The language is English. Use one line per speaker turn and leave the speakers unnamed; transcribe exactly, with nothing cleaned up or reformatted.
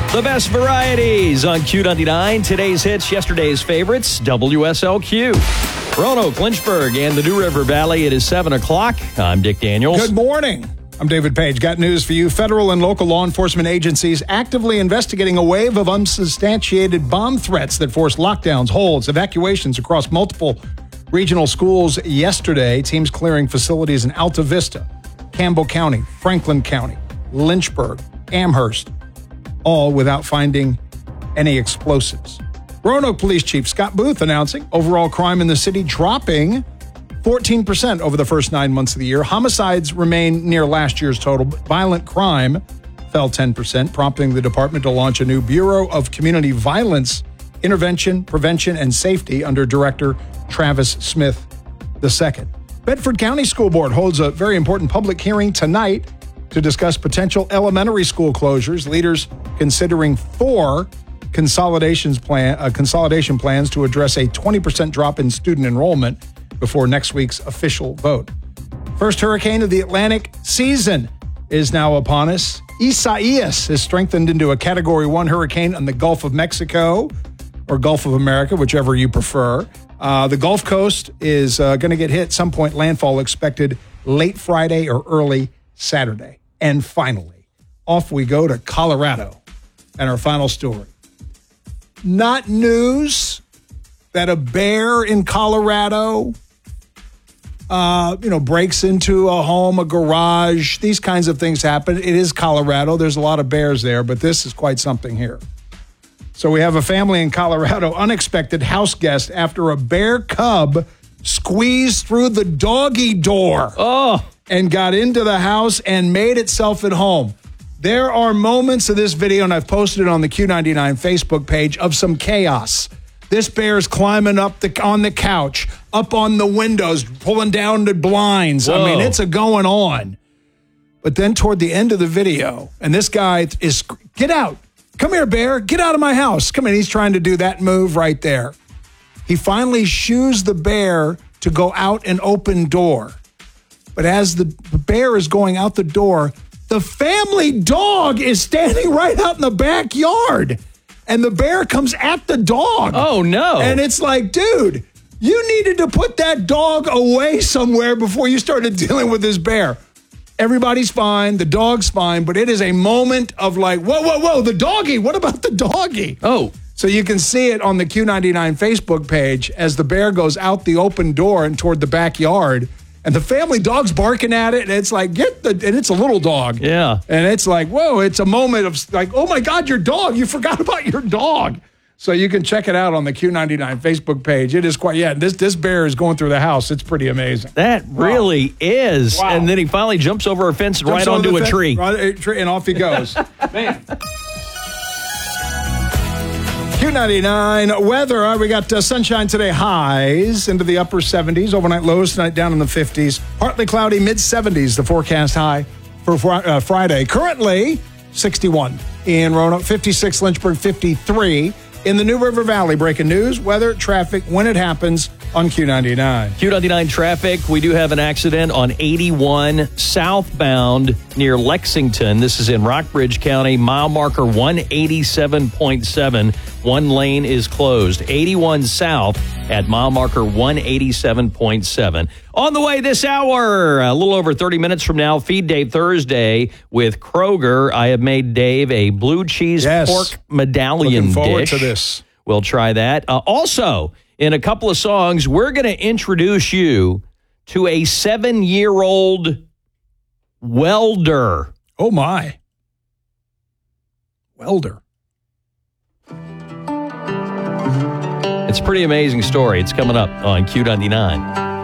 The best varieties on Q ninety-nine. Today's hits, yesterday's favorites, W S L Q. Roanoke, Lynchburg, and the New River Valley. It is seven o'clock. I'm Dick Daniels.
Good morning. I'm David Page. Got news for you. Federal and local law enforcement agencies actively investigating a wave of unsubstantiated bomb threats that forced lockdowns, holds, evacuations across multiple regional schools yesterday. Teams clearing facilities in Alta Vista, Campbell County, Franklin County, Lynchburg, Amherst, all without finding any explosives. Roanoke Police Chief Scott Booth announcing overall crime in the city dropping fourteen percent over the first nine months of the year. Homicides remain near last year's total, but violent crime fell ten percent, prompting the department to launch a new Bureau of Community Violence Intervention, Prevention, and Safety under Director Travis Smith the Second. Bedford County School Board holds a very important public hearing tonight to discuss potential elementary school closures. Leaders considering four consolidations plan, uh, consolidation plans to address a twenty percent drop in student enrollment before next week's official vote. First hurricane of the Atlantic season is now upon us. Isaias has strengthened into a Category one hurricane in the Gulf of Mexico, or Gulf of America, whichever you prefer. Uh, the Gulf Coast is uh, going to get hit some point. Landfall expected late Friday or early Saturday. And finally, off we go to Colorado and our final story. Not news that a bear in Colorado, uh, you know, breaks into a home, a garage. These kinds of things happen. It is Colorado. There's a lot of bears there, but this is quite something here. So we have a family in Colorado, unexpected house guest after a bear cub squeezed through the doggy door.
Oh.
And got into the house and made itself at home. There are moments of this video, and I've posted it on the Q ninety-nine Facebook page, of some chaos. This bear is climbing up the, on the couch, up on the windows, pulling down the blinds.
Whoa.
I mean, it's a going on. But then toward the end of the video, and this guy is, get out. Come here, bear. Get out of my house. Come in. He's trying to do that move right there. He finally shoos the bear to go out an open door. But as the bear is going out the door, the family dog is standing right out in the backyard. And the bear comes at the dog.
Oh, no.
And it's like, dude, you needed to put that dog away somewhere before you started dealing with this bear. Everybody's fine. The dog's fine. But it is a moment of like, whoa, whoa, whoa, the doggy. What about the doggy?
Oh.
So you can see it on the Q ninety-nine Facebook page as the bear goes out the open door and toward the backyard. And the family dog's barking at it, and it's like, get the, and it's a little dog.
Yeah.
And it's like, whoa, it's a moment of like, oh my God, your dog. You forgot about your dog. So you can check it out on the Q ninety-nine Facebook page. It is quite, yeah, this this bear is going through the house. It's pretty amazing.
That really wow. is.
Wow.
And then he finally jumps over a fence and
Jumps
right onto a
fe-
tree.
Right, a tree. And off he goes. Man. Q ninety-nine weather. All right, we got uh, sunshine today, highs into the upper seventies. Overnight lows tonight down in the fifties. Partly cloudy, mid seventies, the forecast high for fr- uh, Friday. Currently, sixty-one in Roanoke, fifty-six Lynchburg, fifty-three in the New River Valley. Breaking news, weather, traffic, when it happens on Q ninety-nine.
Q ninety-nine traffic. We do have an accident on eighty-one southbound near Lexington. This is in Rockbridge County. Mile marker one eighty-seven point seven. One lane is closed. eighty-one south at mile marker one eighty-seven point seven. On the way this hour, a little over thirty minutes from now, Feed Day Thursday with Kroger. I have made Dave a blue cheese
yes.
pork medallion
Looking forward
dish.
to this.
We'll try that. Uh, also, in a couple of songs, we're going to introduce you to a seven-year-old welder.
Oh, my. Welder.
It's a pretty amazing story. It's coming up on Q ninety-nine.